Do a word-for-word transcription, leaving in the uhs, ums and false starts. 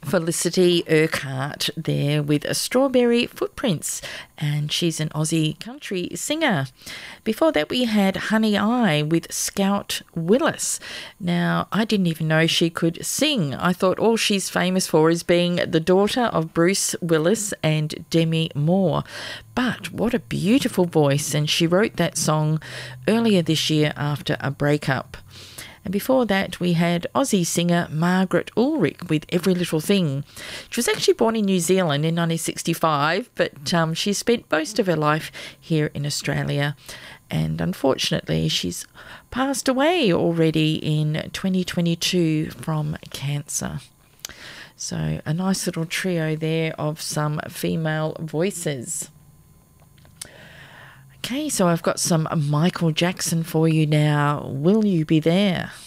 Felicity Urquhart there with a Strawberry Footprints, and she's an Aussie country singer. Before that we had Honey Eye with Scout Willis. Now, I didn't even know she could sing. I thought all she's famous for is being the daughter of Bruce Willis and Demi Moore. But what a beautiful voice, and she wrote that song earlier this year after a breakup. And before that, we had Aussie singer Margaret Ulrich with Every Little Thing. She was actually born in New Zealand in nineteen sixty-five, but um, she spent most of her life here in Australia. And unfortunately, she's passed away already in twenty twenty-two from cancer. So a nice little trio there of some female voices. Okay, so I've got some Michael Jackson for you now. Will You Be There?